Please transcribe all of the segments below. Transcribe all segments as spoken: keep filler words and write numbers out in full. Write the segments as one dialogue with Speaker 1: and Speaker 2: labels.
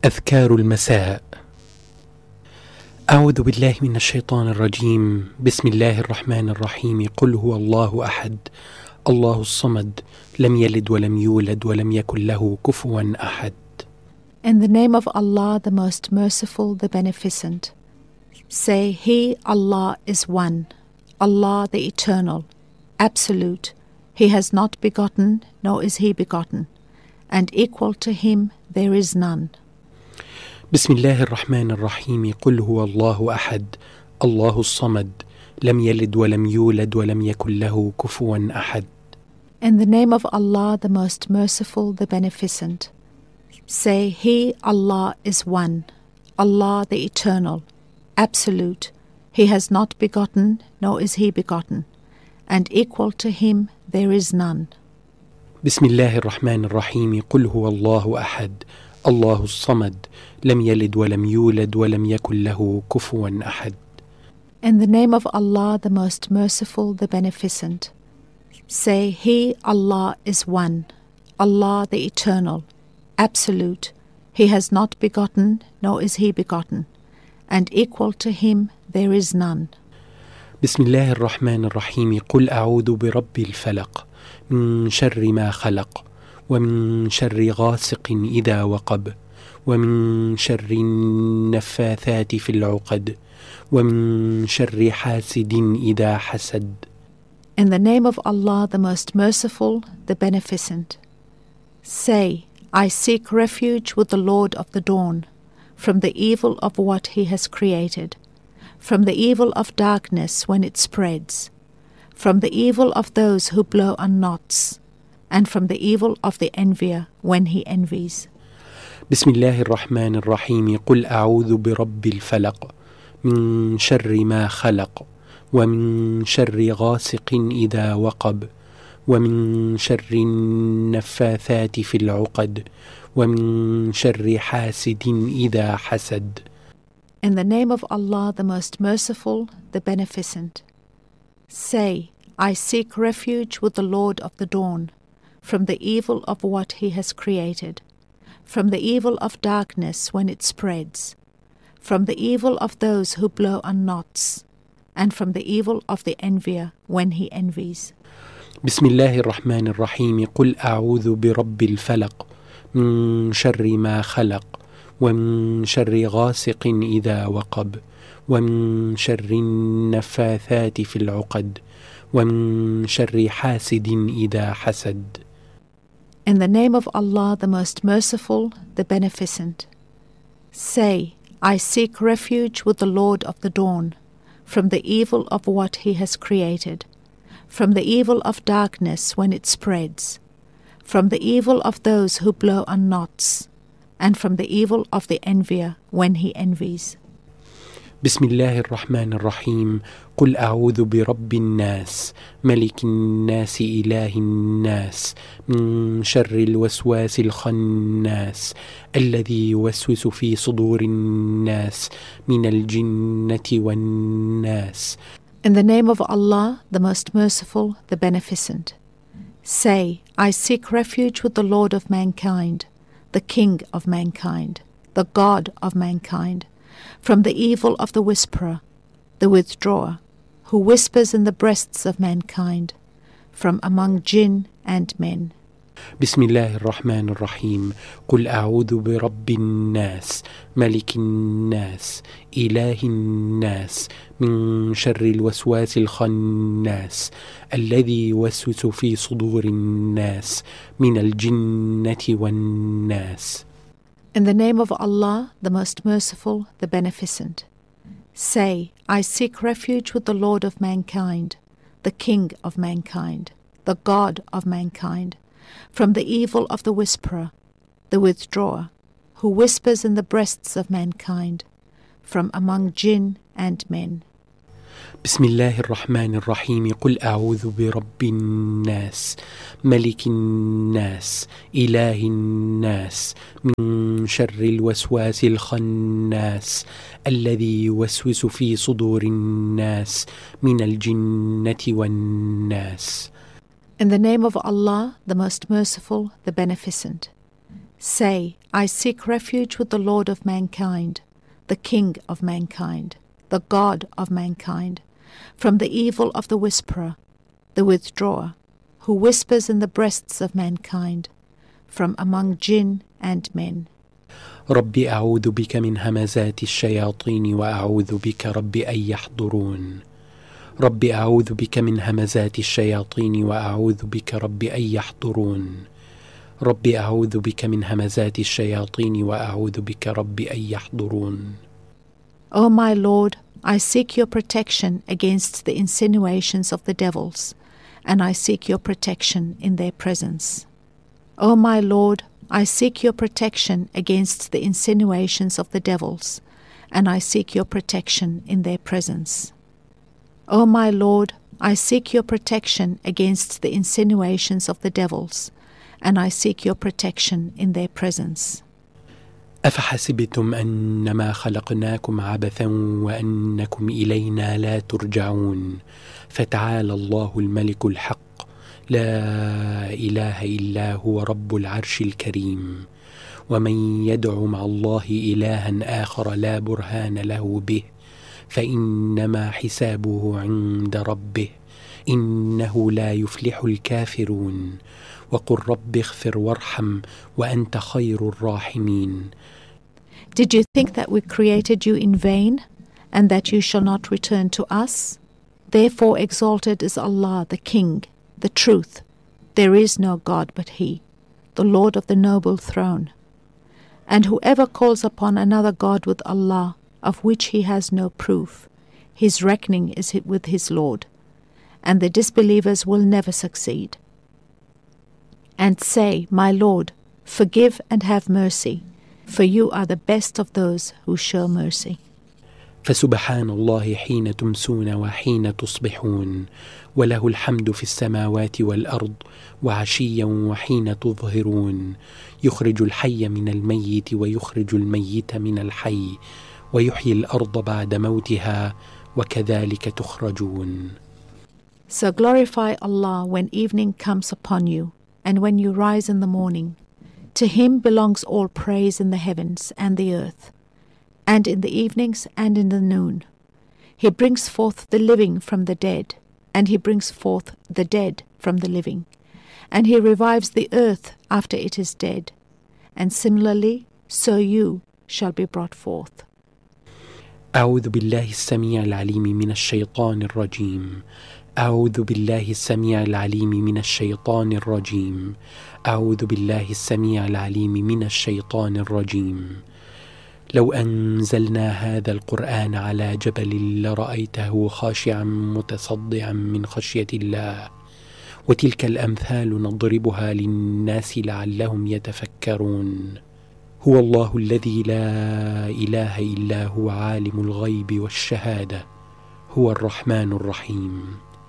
Speaker 1: أذكار المساء. أعوذ بالله من الشيطان الرجيم. بسم الله الرحمن الرحيم. قل هو الله أحد الله الصمد لم يلد ولم يولد ولم يكن له كفوا أحد.
Speaker 2: In the name of Allah, the most merciful, the beneficent. Say, He, Allah, is one, Allah the Eternal, Absolute. He has not begotten, nor is He begotten, and equal to Him there is none.
Speaker 1: بسم الله الرحمن الرحيم. قل هو الله أحد الله الصمد لم يلد ولم يولد ولم يكن له كفوا أحد.
Speaker 2: In the name of Allah, the most merciful, the beneficent. Say, He, Allah, is one, Allah the Eternal, Absolute. He has not begotten, nor is He begotten, and equal to Him there is none.
Speaker 1: بسم الله الرحمن الرحيم. قل هو الله أحد الله الصمد لم يلد ولم يولد ولم يكن له كفوا أحد.
Speaker 2: In the name of Allah, the most merciful, the beneficent. Say, He, Allah, is one, Allah the Eternal, Absolute. He has not begotten, nor is He begotten, and equal to Him there is none.
Speaker 1: بسم الله الرحمن الرحيم. قل أعوذ برب الفلق من شر ما خلق ومن شر غاسق إذا وقب ومن شر النفاثات في العقد ومن شر حاسد إذا حسد.
Speaker 2: In the name of Allah, the most merciful, the beneficent. Say, I seek refuge with the Lord of the dawn, from the evil of what He has created, from the evil of darkness when it spreads, from the evil of those who blow on knots, and from the evil of the envier when he envies.
Speaker 1: بسم الله الرحمن الرحيم. قل أعوذ برب الفلق من شر ما خلق ومن شر غاسق إذا وقب ومن شر النفاثات في العقد ومن شر حاسد إذا حسد.
Speaker 2: In the name of Allah, the most merciful, the beneficent. Say, I seek refuge with the Lord of the dawn, from the evil of what He has created, from the evil of darkness when it spreads, from the evil of those who blow on knots, and from the evil of the envier when he envies.
Speaker 1: بسم الله الرحمن الرحيم. قل أعوذ برب الفلق من شر ما خلق ومن شر غاسق إذا وقب ومن شر النفاثات في العقد ومن شر حاسد إذا حسد.
Speaker 2: In the name of Allah, the most merciful, the beneficent. Say, I seek refuge with the Lord of the dawn, from the evil of what He has created, from the evil of darkness when it spreads, from the evil of those who blow on knots, and from the evil of the envier when he envies.
Speaker 1: بسم الله الرحمن الرحيم. قل أعوذ برب الناس ملك الناس إله الناس من شر الوسواس الخناس الذي يوسوس في صدور الناس من الجنة والناس.
Speaker 2: In the name of Allah, the most merciful, the beneficent. Say, I seek refuge with the Lord of mankind, the King of mankind, the God of mankind, from the evil of the whisperer, the withdrawer, who whispers in the breasts of mankind, from among jinn and men.
Speaker 1: بسم الله الرحمن الرحيم. قل أعوذ برب الناس ملك الناس إله الناس من شر الوسواس الخناس الذي يوسوس في صدور الناس من الجنة والناس.
Speaker 2: In the name of Allah, the most merciful, the beneficent. Say, I seek refuge with the Lord of mankind, the King of mankind, the God of mankind, from the evil of the whisperer, the withdrawer, who whispers in the breasts of mankind, from among jinn and men.
Speaker 1: بسم الله الرحمن الرحيم. قل أعوذ برب الناس ملك الناس إله الناس من شر الوسواس الخناس الذي يوسوس في صدور الناس من الجنة والناس.
Speaker 2: In the name of Allah, the most merciful, the beneficent. Say, I seek refuge with the Lord of mankind, the King of mankind, the God of mankind, from the evil of the whisperer, the withdrawer, who whispers in the breasts of mankind, from among jinn and men.
Speaker 1: رب أعوذ بك من همزات الشياطين وأعوذ بك رب أن يحضرون رب أعوذ بك من همزات الشياطين وأعوذ بك رب أن يحضرون رب أعوذ بك من همزات الشياطين وأعوذ بك رب أن يحضرون.
Speaker 2: O my Lord, I seek your protection against the insinuations of the devils, and I seek your protection in their presence. O my Lord, I seek your protection against the insinuations of the devils, and I seek your protection in their presence. O my Lord, I seek your protection against the insinuations of the devils, and I seek your protection in their presence.
Speaker 1: أفحسبتم أنما خلقناكم عبثا وأنكم إلينا لا ترجعون فتعالى الله الملك الحق لا إله إلا هو رب العرش الكريم ومن يدع مع الله إلها آخر لا برهان له به فإنما حسابه عند ربه إنه لا يفلح الكافرون وقل رب اغفر وارحم وأنت خير الراحمين.
Speaker 2: Did you think that we created you in vain, and that you shall not return to us? Therefore exalted is Allah, the King, the Truth. There is no God but He, the Lord of the noble throne. And whoever calls upon another God with Allah, of which he has no proof, his reckoning is with his Lord, and the disbelievers will never succeed. And say, My Lord, forgive and have mercy, for you are the best of those who show mercy.
Speaker 1: فسبحان الله حين تمسون وحين تصبحون وله الحمد في السماوات والأرض وعشيا وحين تظهرون يخرج الحي من الميت ويخرج الميت من الحي ويحيي الأرض بعد موتها وكذلك تخرجون.
Speaker 2: So glorify Allah when evening comes upon you, and when you rise in the morning. To Him belongs all praise in the heavens and the earth, and in the evenings and in the noon. He brings forth the living from the dead, and He brings forth the dead from the living, and He revives the earth after it is dead, and similarly, so you shall be brought forth.
Speaker 1: أعوذ بالله السميع العليم من الشيطان الرجيم أعوذ بالله السميع العليم من الشيطان الرجيم أعوذ بالله السميع العليم من الشيطان الرجيم لو أنزلنا هذا القرآن على جبل لرأيته خاشعا متصدعا من خشية الله وتلك الأمثال نضربها للناس لعلهم يتفكرون هو الله الذي لا إله إلا هو عالم الغيب والشهادة هو الرحمن الرحيم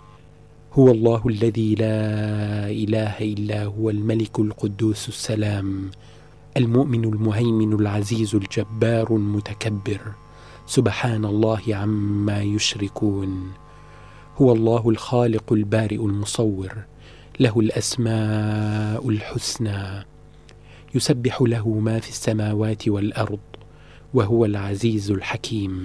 Speaker 1: هو الله الذي لا إله إلا هو الملك القدوس السلام المؤمن المهيمن العزيز الجبار المتكبر سبحان الله عما يشركون هو الله الخالق البارئ المصور له الأسماء الحسنى يسبح له ما في السماوات والأرض وهو العزيز الحكيم.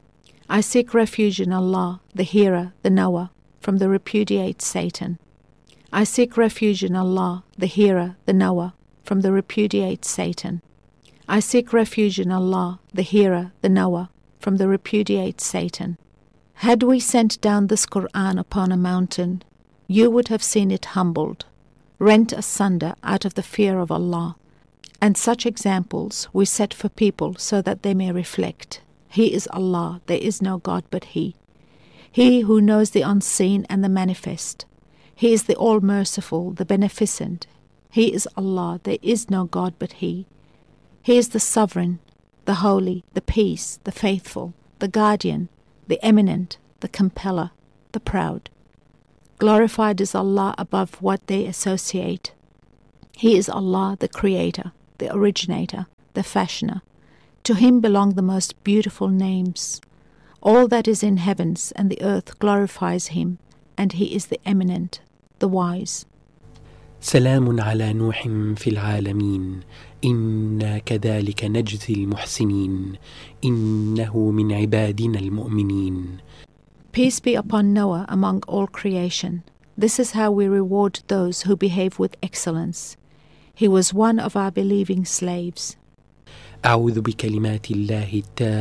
Speaker 2: I seek refuge in Allah, the Hearer, the Knower, from the repudiate Satan. I seek refuge in Allah, the Hearer, the Knower, from the repudiate Satan. I seek refuge in Allah, the Hearer, the Knower, from the repudiate Satan. Had we sent down this Qur'an upon a mountain, you would have seen it humbled, rent asunder out of the fear of Allah. And such examples we set for people so that they may reflect. He is Allah, there is no God but He. He who knows the unseen and the manifest. He is the all-merciful, the beneficent. He is Allah, there is no God but He. He is the sovereign, the holy, the peace, the faithful, the guardian, the eminent, the compeller, the proud. Glorified is Allah above what they associate. He is Allah, the creator, the originator, the fashioner. To Him belong the most beautiful names. All that is in heavens and the earth glorifies Him, and He is the eminent, the wise.
Speaker 1: سلام على نوح في العالمين إنا كذلك نجزي المحسنين إنه من عبادنا المؤمنين.
Speaker 2: Peace be upon Noah among all creation. This is how we reward those who behave with excellence. He was one of our believing slaves.
Speaker 1: أعوذ بكلمات الله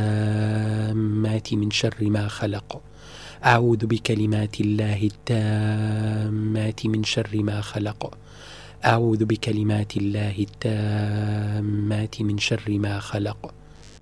Speaker 1: التامات من شر ما خلق. أعوذ بكلمات الله التامات من شر ما خلق. أعوذ بكلمات الله التامات من شر ما خلق.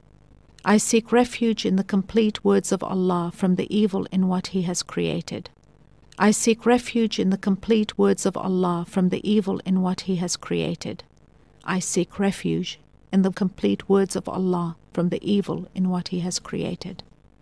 Speaker 2: I seek refuge in the complete words of Allah from the evil in what He has created. I seek refuge in the complete words of Allah from the evil in what He has created. I seek refuge in the complete words of Allah from the evil in what He has created.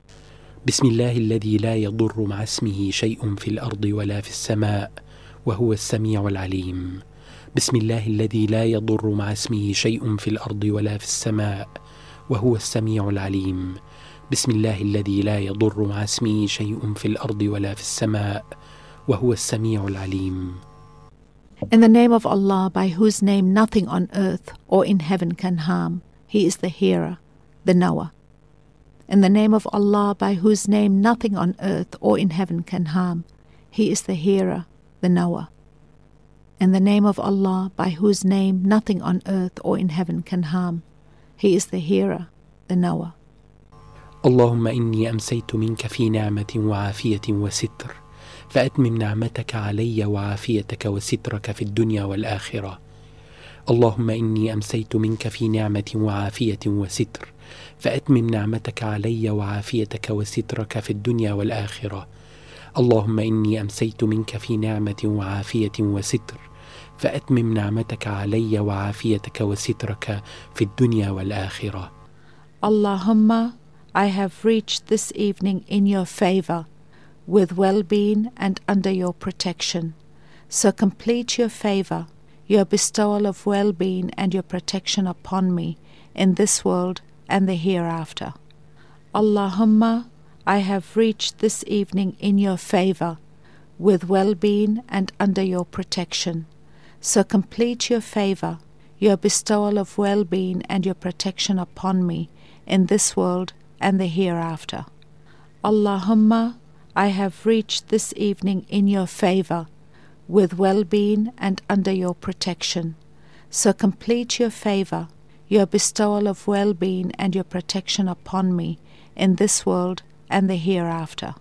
Speaker 1: بسم الله الذي لا يضر مع اسمه شيء في الأرض ولا في السماء وهو السميع العليم. بسم الله الذي لا يضر مع اسمه شيء في الأرض ولا في السماء وهو السميع العليم. بسم الله الذي لا يضر مع اسمه شيء في الأرض ولا في السماء وهو السميع العليم.
Speaker 2: In the name of Allah, by whose name nothing on earth or in heaven can harm, He is the hearer, the knower. In the name of Allah, by whose name nothing on earth or in heaven can harm, He is the hearer, the knower. In the name of Allah, by whose name nothing on earth or in heaven can harm, He is the hearer, the knower.
Speaker 1: اللهم إني أمسيت منك في نعمة وعافية وستر، فأتمم نعمتك علي وعافيتك وسترك في الدنيا والآخرة. اللهم إني أمسيت منك في نعمة وعافية وستر، فأتمم نعمتك علي وعافيتك وسترك في الدنيا والآخرة. اللهم إني أمسيت منك في نعمة وعافية وستر، فأتمم نعمتك علي وعافيتك وسترك في الدنيا والآخرة.
Speaker 2: Allahumma, I have reached this evening in your favor, with well-being and under your protection. So complete your favor, your bestowal of well-being and your protection upon me in this world and the hereafter. Allahumma, I have reached this evening in your favor, with well-being and under your protection. So complete your favor, your bestowal of well-being and your protection upon me in this world and the hereafter. Allahumma, I have reached this evening in your favor, with well-being and under your protection. So complete your favor, your bestowal of well-being and your protection upon me in this world and the hereafter.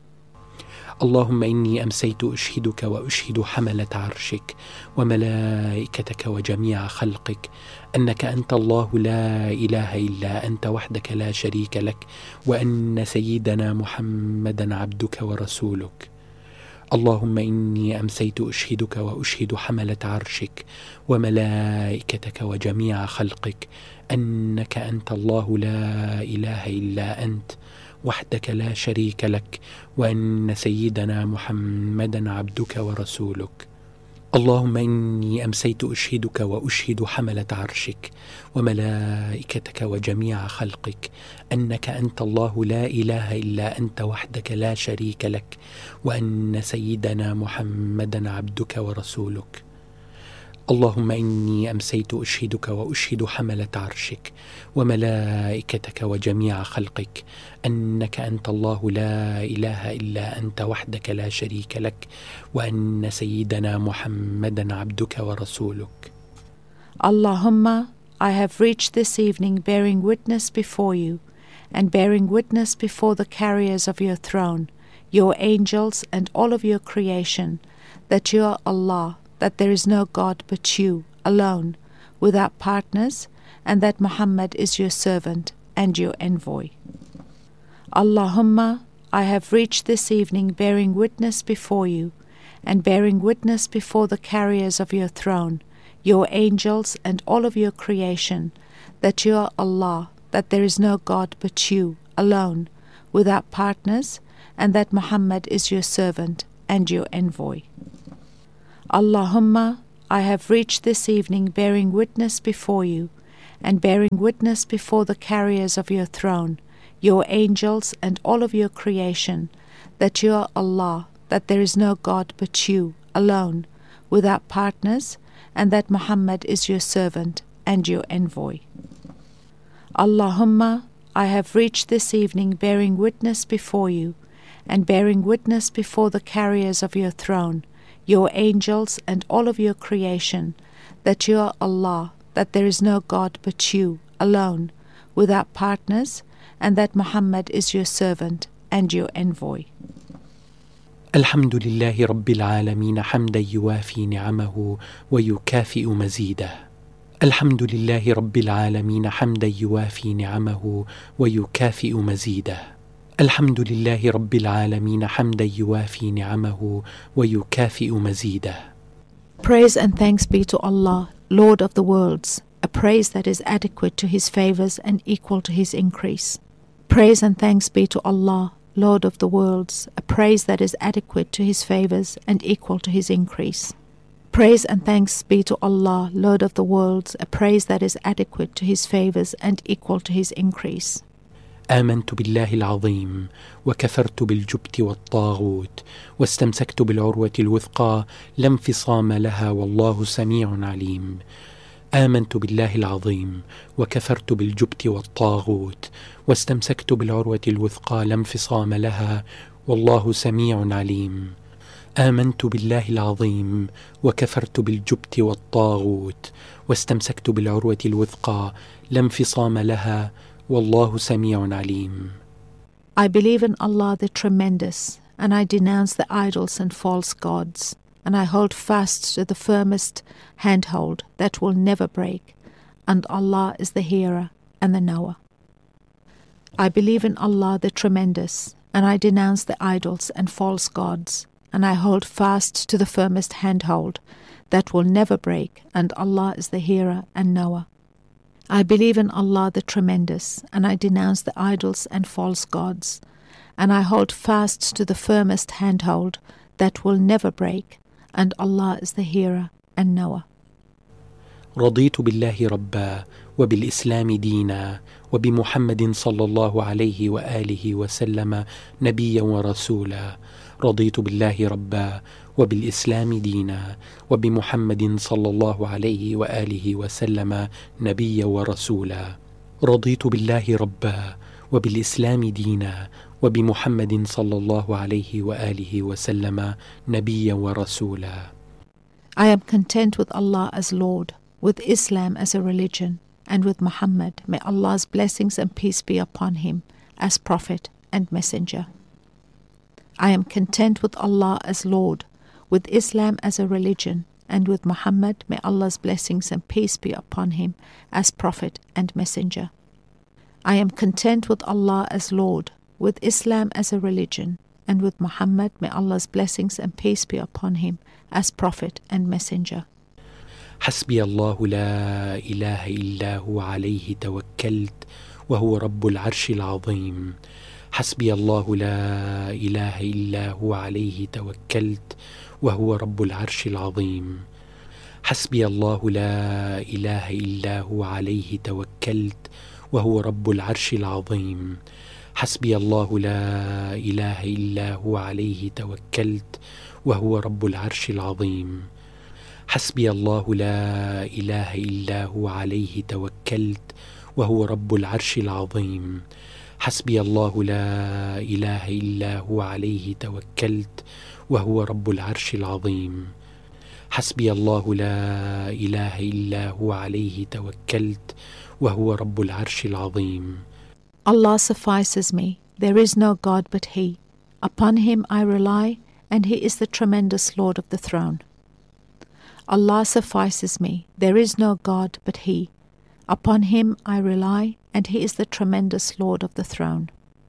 Speaker 1: اللهم إني أمسيت أشهدك وأشهد حملة عرشك وملائكتك وجميع خلقك أنك أنت الله لا إله إلا أنت وحدك لا شريك لك، وأن سيدنا محمدا عبدك ورسولك. اللهم إني أمسيت أشهدك وأشهد حملة عرشك وملائكتك وجميع خلقك أنك أنت الله لا إله إلا أنت وحدك لا شريك لك، وأن سيدنا محمدا عبدك ورسولك. اللهم إني أمسيت أشهدك وأشهد حملة عرشك وملائكتك وجميع خلقك أنك أنت الله لا إله إلا أنت وحدك لا شريك لك، وأن سيدنا محمدا عبدك ورسولك. اللهم إني أمسيت أشهدك وأشهد حملة عرشك وملائكتك وجميع خلقك أنك أنت الله لا إله إلا أنت وحدك لا شريك لك، وأن سيدنا محمدا عبدك ورسولك.
Speaker 2: Allahumma, I have reached this evening bearing witness before you, and bearing witness before the carriers of your throne, your angels and all of your creation, that you are Allah, that there is no God but you, alone, without partners, and that Muhammad is your servant and your envoy. Allahumma, I have reached this evening bearing witness before you, and bearing witness before the carriers of your throne, your angels and all of your creation, that you are Allah, that there is no God but you, alone, without partners, and that Muhammad is your servant and your envoy. Allahumma, I have reached this evening bearing witness before you, and bearing witness before the carriers of your throne, your angels and all of your creation, that you are Allah, that there is no God but you, alone, without partners, and that Muhammad is your servant and your envoy. Allahumma, I have reached this evening bearing witness before you, and bearing witness before the carriers of your throne, your angels and all of your creation, that you are Allah, that there is no God but you, alone, without partners, and that Muhammad is your servant and your envoy.
Speaker 1: الحمد لله رب العالمين حمدا يوافي نعمه ويكافئ مزيده. الحمد لله رب العالمين حمدا يوافي نعمه ويكافئ مزيده. الحمد لله رب العالمين حمدا يوافي نعمه ويكافئ مزيده.
Speaker 2: Praise and thanks be to Allah, Lord of the worlds, a praise that is adequate to His favors and equal to His increase. Praise and thanks be to Allah, Lord of the worlds, a praise that is adequate to His favors and equal to His increase. Praise and thanks be to Allah, Lord of the worlds, a praise that is adequate to His favors and equal to His increase.
Speaker 1: آمنت بالله العظيم وكفرت بالجبت والطاغوت واستمسكت بالعروة الوثقى لا انفصام لها والله سميع عليم. آمنت بالله العظيم وكفرت بالجبت والطاغوت واستمسكت بالعروة الوثقى لا انفصام لها والله سميع عليم. آمنت بالله العظيم وكفرت بالجبت والطاغوت واستمسكت بالعروة الوثقى لا انفصام لها والله سميع عليم.
Speaker 2: I believe in Allah the Tremendous, and I denounce the idols and false gods, and I hold fast to the firmest handhold that will never break, and Allah is the hearer and the knower. I believe in Allah the Tremendous, and I denounce the idols and false gods, and I hold fast to the firmest handhold that will never break, and Allah is the hearer and knower. I believe in Allah the Tremendous, and I denounce the idols and false gods, and I hold fast to the firmest handhold that will never break, and Allah is the hearer and knower.
Speaker 1: رضيت بالله ربا وبالإسلام دينا وبمحمد صلى الله عليه وآله وسلم نبيا ورسولا. رضيت بالله ربا وبالإسلام دينا وبمحمد صلى الله عليه وآله وسلم نبيا ورسولا. رضيت بالله ربا وبالإسلام دينا وبمحمد صلى الله عليه وآله وسلم نبيا ورسولا.
Speaker 2: I am content with Allah as Lord, with Islam as a religion, and with Muhammad, may Allah's blessings and peace be upon him, as Prophet and Messenger. I am content with Allah as Lord, with Islam as a religion, and with Muhammad, may Allah's blessings and peace be upon him, as Prophet and Messenger. I am content with Allah as Lord, with Islam as a religion, and with Muhammad, may Allah's blessings and peace be upon him, as Prophet and Messenger.
Speaker 1: حسبي الله لا إله إلا هو عليه توكلت وهو رب العرش العظيم. حسبي الله لا إله إلا هو عليه توكلت وهو رب العرش العظيم. حسبي الله لا إله إلا هو عليه توكلت وهو رب العرش العظيم. حسبي الله لا إله إلا هو عليه توكلت وهو رب العرش العظيم. حسبي الله لا إله إلا هو عليه توكلت وهو رب العرش العظيم. حسبي الله لا إله إلا هو عليه توكلت وهو رب العرش العظيم. حسبي الله لا إله إلا هو عليه توكلت وهو رب العرش العظيم.
Speaker 2: Allah suffices me, there is no God but He. Upon Him I rely, and He is the tremendous Lord of the throne. Allah suffices me, there is no God but He. Upon Him I rely, and He is the tremendous Lord of the throne.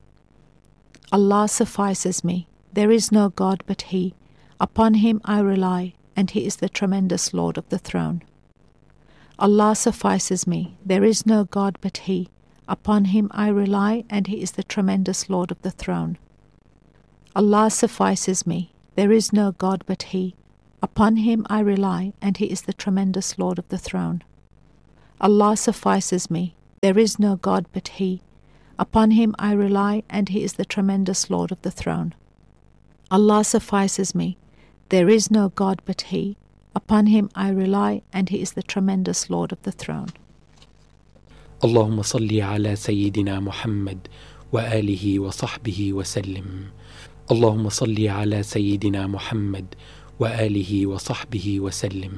Speaker 2: Allah suffices me, there is no God but He. Upon Him I rely, and He is the tremendous Lord of the throne. Allah suffices me, there is no God but He. Upon Him I rely, and He is the tremendous Lord of the throne. Allah suffices me, there is no God but He. Upon Him I rely, and He is the tremendous Lord of the throne. Allah suffices me, there is no God but He. Upon Him I rely, and He is the tremendous Lord of the throne. Allah suffices me, there is no God but He. Upon Him I rely, and He is the tremendous Lord of the throne.
Speaker 1: اللهم صل على سيدنا محمد وآله وصحبه وسلم. اللهم صل على سيدنا محمد وآله وصحبه وسلم.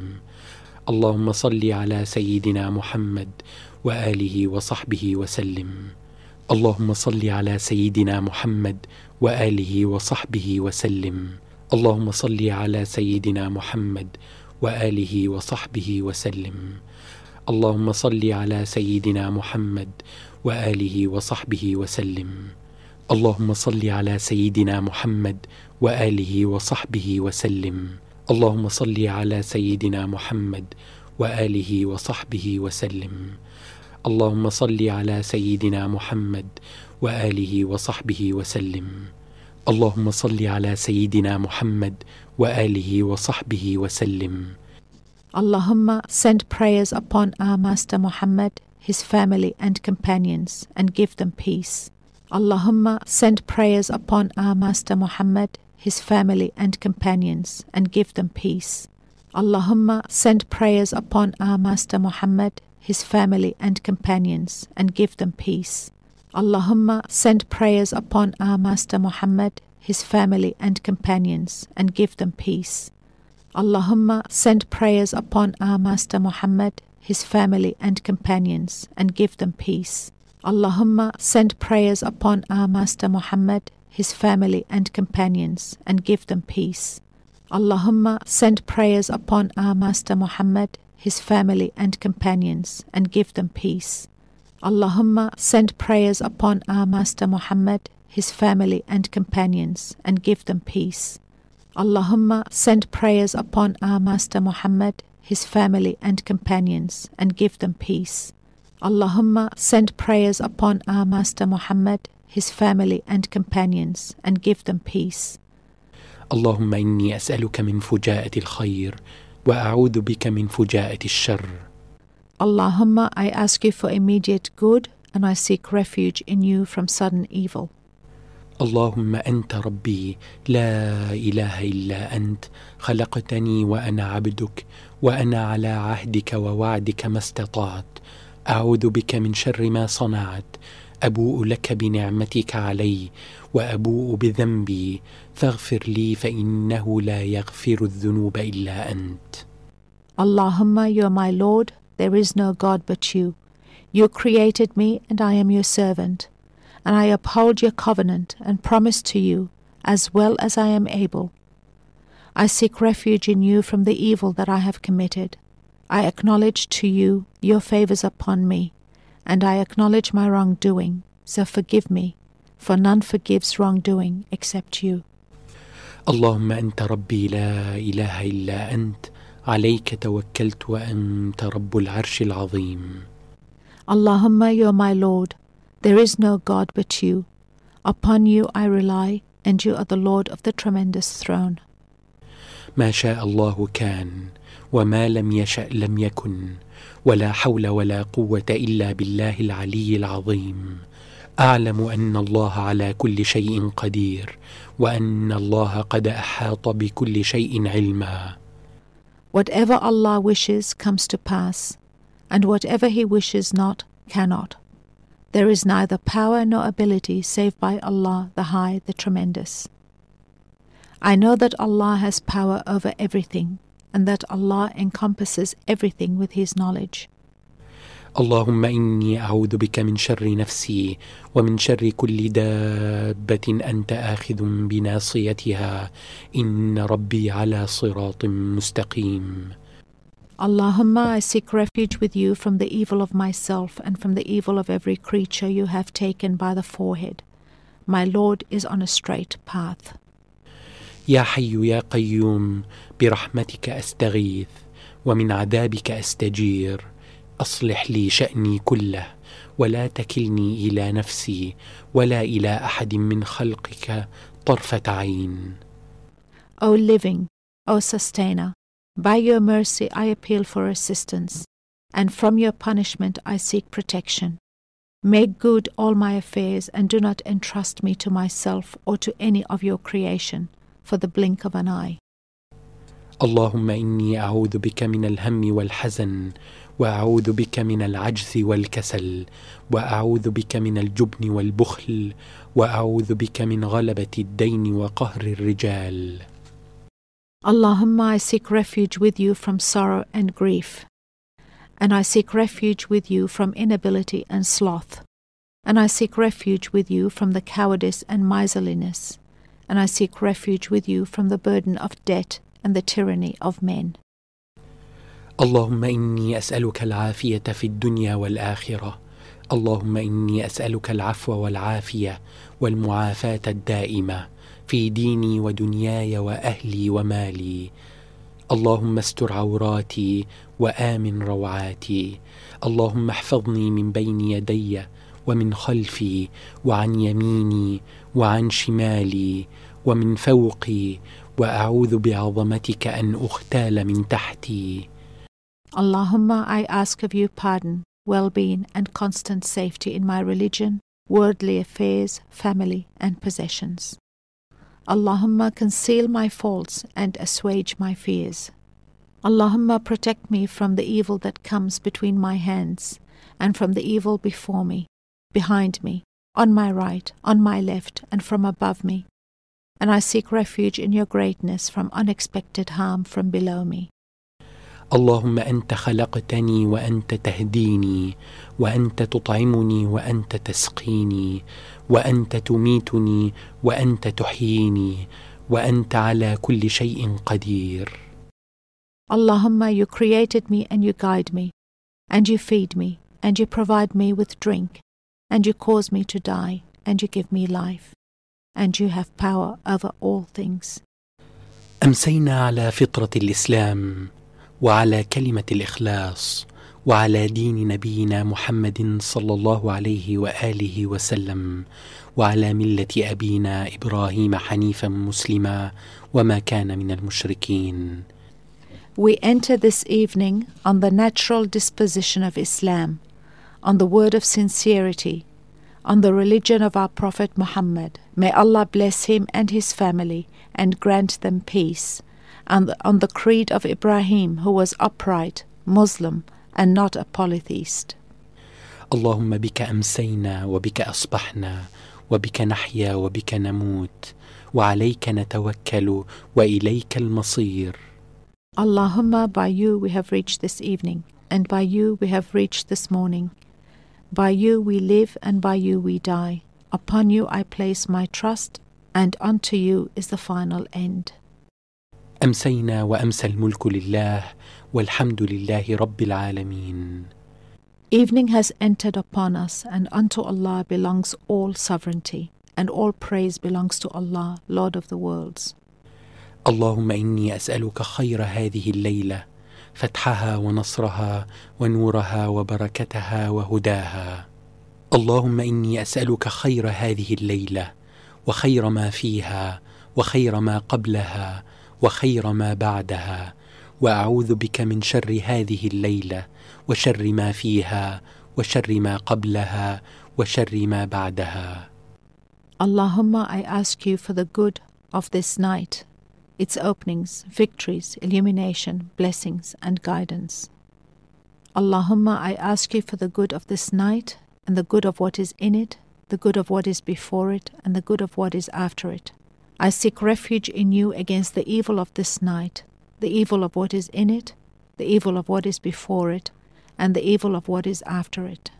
Speaker 1: اللهم صل على سيدنا محمد وآله وصحبه وسلم. اللهم صل على سيدنا محمد وآله وصحبه وسلم. اللهم صل على سيدنا محمد وآله وصحبه وسلم. اللهم صل على سيدنا محمد وآله وصحبه وسلم. اللهم صل على سيدنا محمد وآله وصحبه وسلم. اللهم صل على سيدنا محمد وآله وصحبه وسلم. اللهم صل على سيدنا محمد وآله وصحبه وسلم. اللهم صل على سيدنا محمد وآله وصحبه وسلم.
Speaker 2: Allahumma send prayers upon our Master Muhammad, his family and companions, and give them peace. Allahumma send prayers upon our Master Muhammad, his family and companions, and give them peace. Allahumma send prayers upon our Master Muhammad, his family and companions, and give them peace. Allahumma send prayers upon our Master Muhammad, his family and companions, and give them peace. Allahumma send prayers upon our Master Muhammad, his family and companions, and give them peace. Allahumma send prayers upon our Master Muhammad, his family and companions, and give them peace. Allahumma send prayers upon our Master Muhammad, his family and companions, and give them peace. Allahumma send prayers upon our Master Muhammad, his family and companions, and give them peace. Allahumma send prayers upon our Master Muhammad, his family and companions, and give them peace. Allahumma send prayers upon our Master Muhammad, his family and companions, and give them peace.
Speaker 1: اللهم إني أسألك من فجاءة الخير وأعوذ بك من فجاءة الشر.
Speaker 2: Allahumma, I ask you for immediate good, and I seek refuge in you from sudden evil.
Speaker 1: اللهم أنت ربي لا إله إلا أنت خلقتني وأنا عبدك وأنا على عهدك ووعدك ما استطعت أعوذ بك من شر ما صنعت أبوء لك بنعمتك علي وأبوء بذنبي فاغفر لي فإنه لا يغفر الذنوب إلا أنت.
Speaker 2: Allahumma, you are my Lord, there is no God but you. You created me and I am your servant. And I uphold your covenant and promise to you as well as I am able. I seek refuge in you from the evil that I have committed. I acknowledge to you your favors upon me, and I acknowledge my wrongdoing, so forgive me, for none forgives wrongdoing except you.
Speaker 1: اللهم أنت ربي لا إله إلا أنت عليك توكلت وأنت رب العرش العظيم.
Speaker 2: Allahumma, you are my Lord. There is no God but you. Upon you I rely, and you are the Lord of the tremendous throne.
Speaker 1: ما شاء الله كان وما لم يشأ لم يكن ولا حول ولا قوة إلا بالله العلي العظيم. أعلم أن الله على كل شيء قدير وأن الله قد أحاط بكل شيء علما.
Speaker 2: Whatever Allah wishes comes to pass, and whatever He wishes not cannot. There is neither power nor ability save by Allah, the High, the Tremendous. I know that Allah has power over everything, and that Allah encompasses everything with His knowledge.
Speaker 1: اللهم إني أعوذ بك من شر نفسي ومن شر كل دابة أنت آخذ بناصيتها إن ربي على صراط مستقيم.
Speaker 2: Allahumma, I seek refuge with you from the evil of myself and from the evil of every creature you have taken by the forehead. My Lord is on a straight path.
Speaker 1: يا حي يا قيوم برحمتك أستغيث ومن عذابك أستجير أصلح لي شأني كله ولا تكلني إلى نفسي ولا إلى أحد من خلقك طرفة عين.
Speaker 2: O living, O sustainer, by your mercy I appeal for assistance, and from your punishment I seek protection. Make good all my affairs, and do not entrust me to myself or to any of your creation for the blink of an eye.
Speaker 1: اللهم إني أعوذ بك من الهم والحزن وأعوذ بك من العجز والكسل، وأعوذ بك من الجبن والبخل، وأعوذ بك من غلبة الدين وقهر الرجال.
Speaker 2: Allahumma, I seek refuge with you from sorrow and grief, and I seek refuge with you from inability and sloth, and I seek refuge with you from the cowardice and miserliness, and I seek refuge with you from the burden of debt and the tyranny of men.
Speaker 1: اللهم إني أسألك العافية في الدنيا والآخرة. اللهم إني أسألك العفو والعافية والمعافاة الدائمة في ديني ودنياي وأهلي ومالي. اللهم استر عوراتي وآمن روعاتي. اللهم احفظني من بين يدي ومن خلفي وعن يميني وعن شمالي ومن فوقي، وأعوذ بعظمتك أن أغتال من تحتي.
Speaker 2: Allahumma, I ask of you pardon, well-being and constant safety in my religion, worldly affairs, family and possessions. Allahumma, conceal my faults and assuage my fears. Allahumma, protect me from the evil that comes between my hands, and from the evil before me, behind me, on my right, on my left, and from above me. And I seek refuge in your greatness from unexpected harm from below me.
Speaker 1: اللهم أنت خلقتني وأنت تهديني، وأنت تطعمني وأنت تسقيني، وأنت تميتني وأنت تحييني، وأنت على كل شيء قدير.
Speaker 2: Allahumma, you created me and you guide me, and you feed me, and you provide me with drink, and you cause me to die, and you give me life, and you have power over all things.
Speaker 1: أمسينا على فطرة الإسلام، وعلى كلمة الإخلاص، وعلى دين نبينا محمد صلى الله عليه وآله وسلم، وعلى ملة أبينا إبراهيم حنيفا مسلما وما كان من المشركين.
Speaker 2: We enter this evening on the natural disposition of Islam, on the word of sincerity, on the religion of our Prophet Muhammad. May Allah bless him and his family and grant them peace. And on the creed of Ibrahim, who was upright, Muslim, and not a polytheist.
Speaker 1: اللهم بك أمسينا وبك أصبحنا وبك نحيا وبك نموت، وعليك نتوكل وإليك المصير.
Speaker 2: Allahumma, by you we have reached this evening, and by you we have reached this morning. By you we live, and by you we die. Upon you I place my trust, and unto you is the final end.
Speaker 1: أمسينا وأمسى الملك لله والحمد لله رب العالمين.
Speaker 2: Evening has entered upon us, and unto Allah belongs all sovereignty, and all praise belongs to Allah, Lord of the worlds.
Speaker 1: اللهم إني أسألك خير هذه الليلة، فتحها ونصرها ونورها وبركتها وهداها. اللهم إني أسألك خير هذه الليلة، وخير ما فيها، وخير ما قبلها، وخير ما بعدها، وأعوذ بك من شر هذه الليلة، وشر ما فيها، وشر ما قبلها، وشر ما بعدها.
Speaker 2: Allahumma, I ask you for the good of this night, its openings, victories, illumination, blessings, and guidance. Allahumma, I ask you for the good of this night, and the good of what is in it, the good of what is before it, and the good of what is after it. I seek refuge in you against the evil of this night, the evil of what is in it, the evil of what is before it, and the evil of what is after it.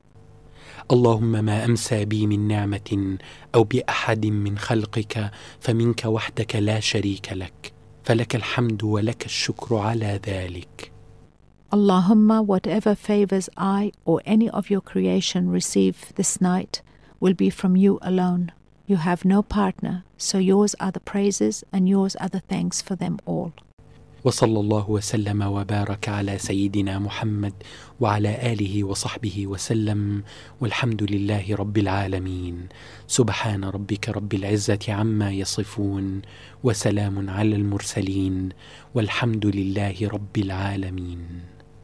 Speaker 1: اللهم ما أمسى بي من نعمة أو بأحد من خلقك فمنك وحدك لا شريك لك، فلك الحمد ولك الشكر على ذلك.
Speaker 2: Allahumma, whatever favors I or any of your creation receive this night will be from you alone. You have no partner, so yours are the praises and yours are the thanks for them all.
Speaker 1: وصلى الله وسلم وبارك على سيدنا محمد وعلى آله وصحبه وسلم، والحمد لله رب العالمين. سبحان ربك رب العزة عما يصفون، وسلام على المرسلين، والحمد لله رب العالمين.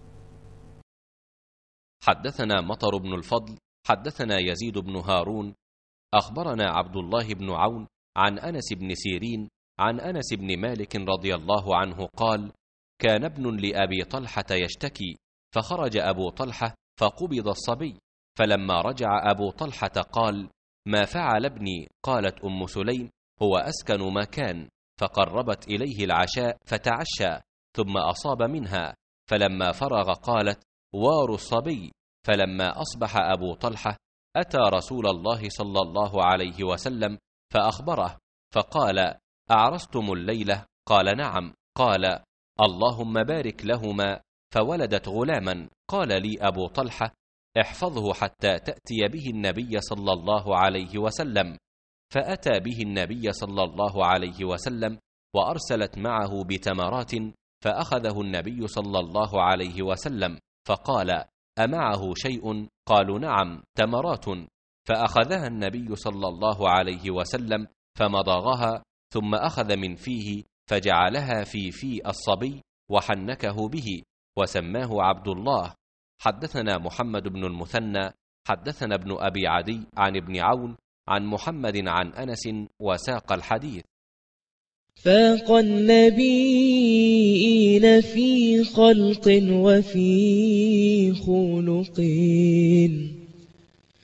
Speaker 3: حدثنا مطر بن الفضل حدثنا يزيد بن هارون أخبرنا عبد الله بن عون عن أنس بن سيرين عن أنس بن مالك رضي الله عنه قال: كان ابن لأبي طلحة يشتكي فخرج أبو طلحة فقبض الصبي، فلما رجع أبو طلحة قال: ما فعل ابني؟ قالت أم سليم: هو أسكن ما كان. فقربت إليه العشاء فتعشى، ثم أصاب منها، فلما فرغ قالت: وار الصبي. فلما أصبح أبو طلحة أتى رسول الله صلى الله عليه وسلم فأخبره، فقال: أعرستم الليلة؟ قال: نعم. قال: اللهم بارك لهما، فولدت غلاما. قال لي أبو طلحة: احفظه حتى تأتي به النبي صلى الله عليه وسلم. فأتى به النبي صلى الله عليه وسلم، وأرسلت معه بتمرات، فأخذه النبي صلى الله عليه وسلم، فقال: أمعه شيء؟ قالوا: نعم، تمرات. فأخذها النبي صلى الله عليه وسلم فمضغها، ثم أخذ من فيه فجعلها في في الصبي وحنكه به، وسماه عبد الله. حدثنا محمد بن المثنى حدثنا ابن أبي عدي عن ابن عون عن محمد عن أنس وساق الحديث.
Speaker 4: فاق النبيين في خلق وفي خلق